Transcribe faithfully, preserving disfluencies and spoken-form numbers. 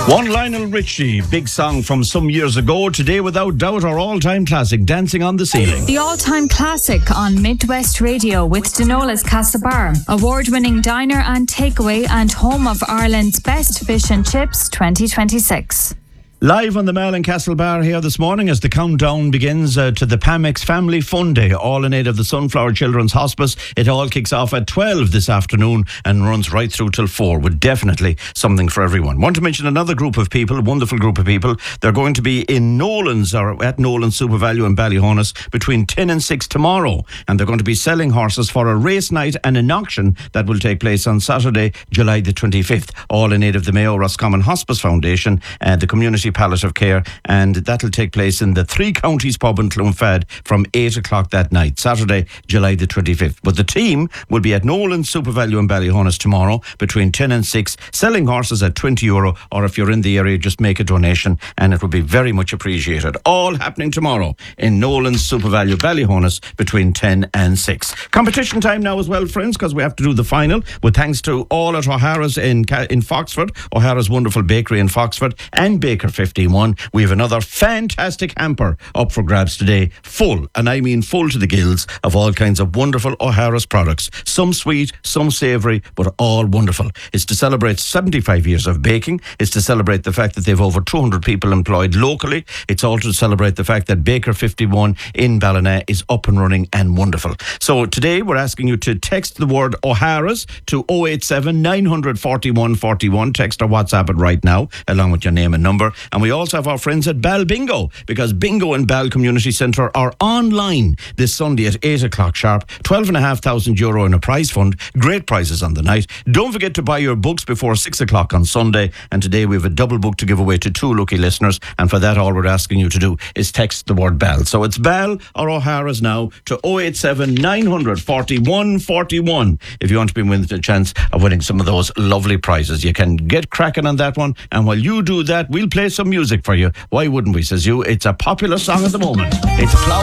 One Lionel Richie, big song from some years ago. Today, without doubt, our all-time classic, Dancing on the Ceiling. The all-time classic on Midwest Radio with Denola's Castlebar, award-winning diner and takeaway and home of Ireland's best fish and chips twenty twenty-six. Live on the Mall and Castlebar here this morning as the countdown begins uh, to the Pamex Family Fun Day, all in aid of the Sunflower Children's Hospice. It all kicks off at twelve this afternoon and runs right through till four, with definitely something for everyone. Want to mention another group of people, a wonderful group of people. They're going to be in Nolan's, or at Nolan's Super Value in Ballyhonus between ten and six tomorrow, and they're going to be selling horses for a race night and an auction that will take place on Saturday, July the twenty-fifth, all in aid of the Mayo Roscommon Hospice Foundation and the Community Palliative Care, and that'll take place in the Three Counties pub in Clonfad from eight o'clock that night, Saturday, July the twenty-fifth. But the team will be at Nolan's Super Value in Ballyhonus tomorrow between ten and six, selling horses at twenty euro, or if you're in the area, just make a donation and it will be very much appreciated. All happening tomorrow in Nolan's Super Value Ballyhonus between ten and six. Competition time now as well, friends, because we have to do the final, with thanks to all at O'Hara's in, in Foxford, O'Hara's wonderful bakery in Foxford, and Baker fifty-one. We have another fantastic hamper up for grabs today, full, and I mean full to the gills, of all kinds of wonderful O'Hara's products. Some sweet, some savoury, but all wonderful. It's to celebrate seventy-five years of baking. It's to celebrate the fact that they've over two hundred people employed locally. It's also to celebrate the fact that Baker fifty-one in Ballina is up and running and wonderful. So today we're asking you to text the word O'Hara's to oh eight seven, nine four one, four one. Text or WhatsApp it right now, along with your name and number. And we also have our friends at Bal Bingo, because Bingo and Bal Community Centre are online this Sunday at eight o'clock sharp. twelve and a half thousand euro in a prize fund. Great prizes on the night. Don't forget to buy your books before six o'clock on Sunday. And today we have a double book to give away to two lucky listeners. And for that, all we're asking you to do is text the word Bal. So it's Bal or O'Hara's now to oh eight seven, nine four one, four one if you want to be with a chance of winning some of those lovely prizes. You can get cracking on that one. And while you do that, we'll play some music for you. Why wouldn't we, says you? It's a popular song at the moment. It's Flower